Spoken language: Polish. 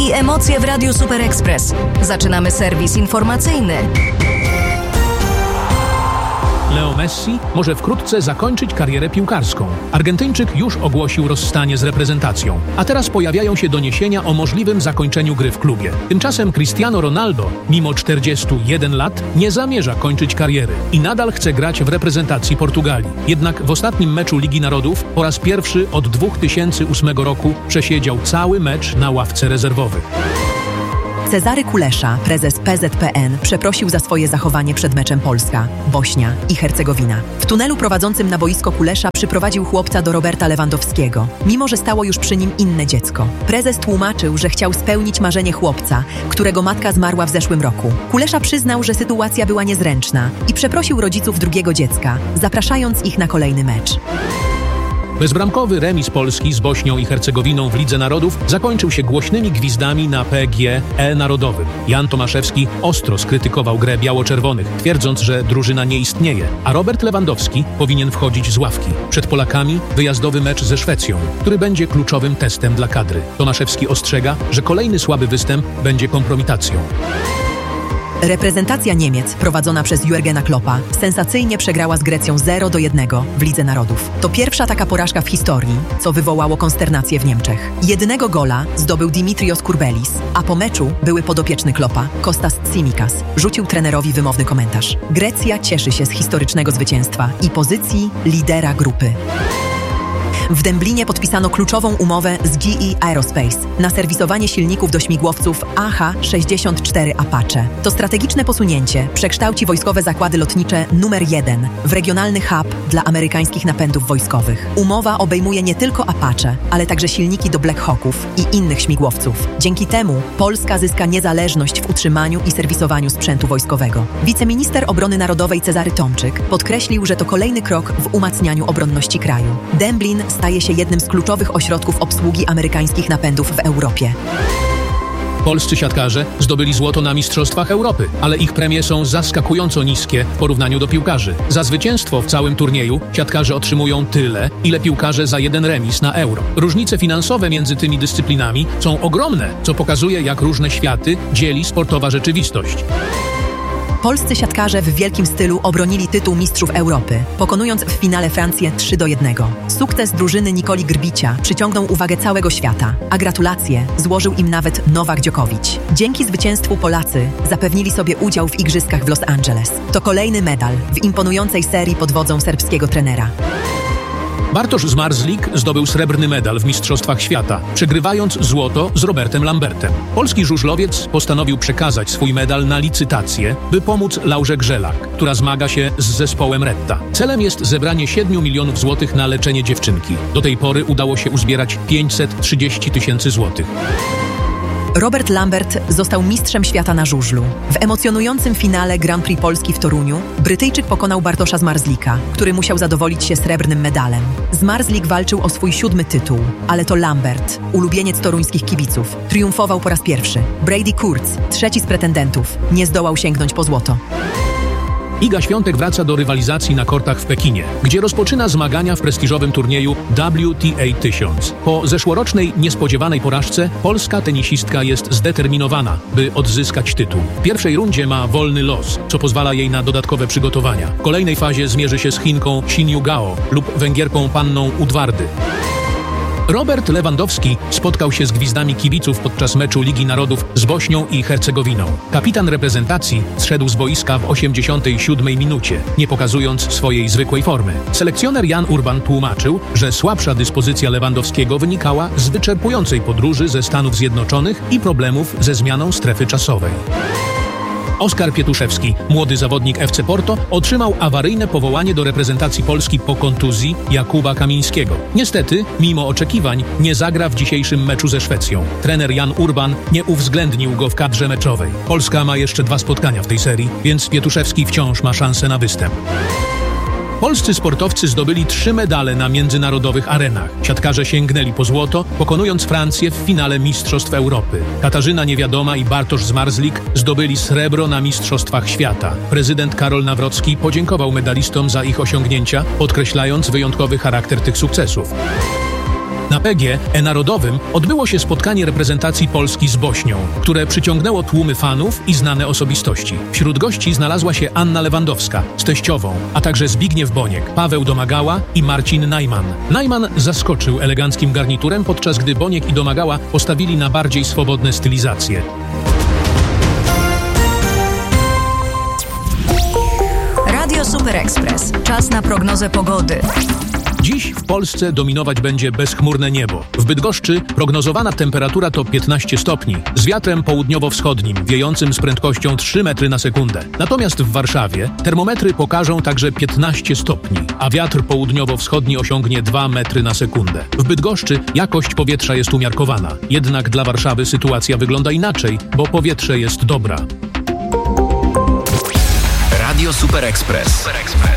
i emocje w Radiu Super Express. Zaczynamy serwis informacyjny. Leo Messi może wkrótce zakończyć karierę piłkarską. Argentyńczyk już ogłosił rozstanie z reprezentacją, a teraz pojawiają się doniesienia o możliwym zakończeniu gry w klubie. Tymczasem Cristiano Ronaldo, mimo 41 lat, nie zamierza kończyć kariery i nadal chce grać w reprezentacji Portugalii. Jednak w ostatnim meczu Ligi Narodów po raz pierwszy od 2008 roku przesiedział cały mecz na ławce rezerwowych. Cezary Kulesza, prezes PZPN, przeprosił za swoje zachowanie przed meczem Polska, Bośnia i Hercegowina. W tunelu prowadzącym na boisko Kulesza przyprowadził chłopca do Roberta Lewandowskiego, mimo że stało już przy nim inne dziecko. Prezes tłumaczył, że chciał spełnić marzenie chłopca, którego matka zmarła w zeszłym roku. Kulesza przyznał, że sytuacja była niezręczna i przeprosił rodziców drugiego dziecka, zapraszając ich na kolejny mecz. Bezbramkowy remis Polski z Bośnią i Hercegowiną w Lidze Narodów zakończył się głośnymi gwizdami na PGE Narodowym. Jan Tomaszewski ostro skrytykował grę biało-czerwonych, twierdząc, że drużyna nie istnieje, a Robert Lewandowski powinien wchodzić z ławki. Przed Polakami wyjazdowy mecz ze Szwecją, który będzie kluczowym testem dla kadry. Tomaszewski ostrzega, że kolejny słaby występ będzie kompromitacją. Reprezentacja Niemiec, prowadzona przez Jurgena Kloppa, sensacyjnie przegrała z Grecją 0-1 w Lidze Narodów. To pierwsza taka porażka w historii, co wywołało konsternację w Niemczech. Jedynego gola zdobył Dimitrios Kurbelis, a po meczu były podopieczny Kloppa, Kostas Tsimikas, rzucił trenerowi wymowny komentarz. Grecja cieszy się z historycznego zwycięstwa i pozycji lidera grupy. W Dęblinie podpisano kluczową umowę z GE Aerospace na serwisowanie silników do śmigłowców AH-64 Apache. To strategiczne posunięcie przekształci wojskowe zakłady lotnicze numer 1 w regionalny hub dla amerykańskich napędów wojskowych. Umowa obejmuje nie tylko Apache, ale także silniki do Black Hawków i innych śmigłowców. Dzięki temu Polska zyska niezależność w utrzymaniu i serwisowaniu sprzętu wojskowego. Wiceminister Obrony Narodowej Cezary Tomczyk podkreślił, że to kolejny krok w umacnianiu obronności kraju. Dęblin staje się jednym z kluczowych ośrodków obsługi amerykańskich napędów w Europie. Polscy siatkarze zdobyli złoto na Mistrzostwach Europy, ale ich premie są zaskakująco niskie w porównaniu do piłkarzy. Za zwycięstwo w całym turnieju siatkarze otrzymują tyle, ile piłkarze za jeden remis na Euro. Różnice finansowe między tymi dyscyplinami są ogromne, co pokazuje, jak różne światy dzieli sportowa rzeczywistość. Polscy siatkarze w wielkim stylu obronili tytuł Mistrzów Europy, pokonując w finale Francję 3-1. Sukces drużyny Nikoli Grbicia przyciągnął uwagę całego świata, a gratulacje złożył im nawet Nowak Djokovic. Dzięki zwycięstwu Polacy zapewnili sobie udział w igrzyskach w Los Angeles. To kolejny medal w imponującej serii pod wodzą serbskiego trenera. Bartosz Zmarzlik zdobył srebrny medal w Mistrzostwach Świata, przegrywając złoto z Robertem Lambertem. Polski żużlowiec postanowił przekazać swój medal na licytację, by pomóc Laurze Grzelak, która zmaga się z zespołem Retta. Celem jest zebranie 7 milionów złotych na leczenie dziewczynki. Do tej pory udało się uzbierać 530 000 złotych. Robert Lambert został mistrzem świata na żużlu. W emocjonującym finale Grand Prix Polski w Toruniu Brytyjczyk pokonał Bartosza Zmarzlika, który musiał zadowolić się srebrnym medalem. Zmarzlik walczył o swój 7. tytuł, ale to Lambert, ulubieniec toruńskich kibiców, triumfował po raz pierwszy. Brady Kurtz, trzeci z pretendentów, nie zdołał sięgnąć po złoto. Iga Świątek wraca do rywalizacji na kortach w Pekinie, gdzie rozpoczyna zmagania w prestiżowym turnieju WTA 1000. Po zeszłorocznej niespodziewanej porażce polska tenisistka jest zdeterminowana, by odzyskać tytuł. W pierwszej rundzie ma wolny los, co pozwala jej na dodatkowe przygotowania. W kolejnej fazie zmierzy się z Chinką Xin Yugao lub Węgierką Panną Udvardy. Robert Lewandowski spotkał się z gwizdami kibiców podczas meczu Ligi Narodów z Bośnią i Hercegowiną. Kapitan reprezentacji zszedł z boiska w 87 minucie, nie pokazując swojej zwykłej formy. Selekcjoner Jan Urban tłumaczył, że słabsza dyspozycja Lewandowskiego wynikała z wyczerpującej podróży ze Stanów Zjednoczonych i problemów ze zmianą strefy czasowej. Oskar Pietuszewski, młody zawodnik FC Porto, otrzymał awaryjne powołanie do reprezentacji Polski po kontuzji Jakuba Kamińskiego. Niestety, mimo oczekiwań, nie zagra w dzisiejszym meczu ze Szwecją. Trener Jan Urban nie uwzględnił go w kadrze meczowej. Polska ma jeszcze 2 spotkania w tej serii, więc Pietuszewski wciąż ma szansę na występ. Polscy sportowcy zdobyli 3 medale na międzynarodowych arenach. Siatkarze sięgnęli po złoto, pokonując Francję w finale Mistrzostw Europy. Katarzyna Niewiadoma i Bartosz Zmarzlik zdobyli srebro na Mistrzostwach Świata. Prezydent Karol Nawrocki podziękował medalistom za ich osiągnięcia, podkreślając wyjątkowy charakter tych sukcesów. Na PGE Narodowym odbyło się spotkanie reprezentacji Polski z Bośnią, które przyciągnęło tłumy fanów i znane osobistości. Wśród gości znalazła się Anna Lewandowska z teściową, a także Zbigniew Boniek, Paweł Domagała i Marcin Najman. Najman zaskoczył eleganckim garniturem, podczas gdy Boniek i Domagała postawili na bardziej swobodne stylizacje. Radio Super Express. Czas na prognozę pogody. Dziś w Polsce dominować będzie bezchmurne niebo. W Bydgoszczy prognozowana temperatura to 15 stopni, z wiatrem południowo-wschodnim, wiejącym z prędkością 3 metry na sekundę. Natomiast w Warszawie termometry pokażą także 15 stopni, a wiatr południowo-wschodni osiągnie 2 metry na sekundę. W Bydgoszczy jakość powietrza jest umiarkowana. Jednak dla Warszawy sytuacja wygląda inaczej, bo powietrze jest dobra. Radio Super Express.